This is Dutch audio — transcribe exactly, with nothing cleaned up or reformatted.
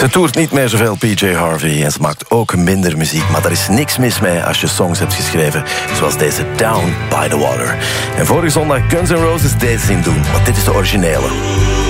Ze toert niet meer zoveel, P J Harvey, en ze maakt ook minder muziek. Maar er is niks mis mee als je songs hebt geschreven, zoals deze Down by the Water. En vorige zondag Guns N' Roses deze zien doen, want dit is de originele.